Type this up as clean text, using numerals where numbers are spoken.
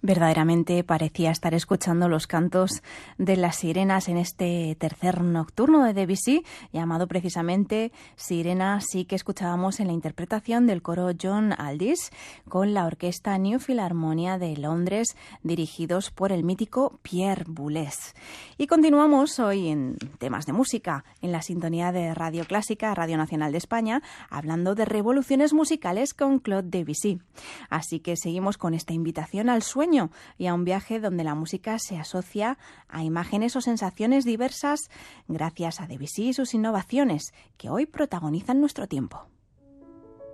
Verdaderamente parecía estar escuchando los cantos de las sirenas en este tercer nocturno de Debussy, llamado precisamente Sirena, sí que escuchábamos en la interpretación del coro John Aldis con la orquesta New Philharmonia de Londres, dirigidos por el mítico Pierre Boulez. Y continuamos hoy en temas de música, en la sintonía de Radio Clásica, Radio Nacional de España, hablando de revoluciones musicales con Claude Debussy. Así que seguimos con esta invitación al sueño y a un viaje donde la música se asocia a imágenes o sensaciones diversas gracias a Debussy y sus innovaciones que hoy protagonizan nuestro tiempo.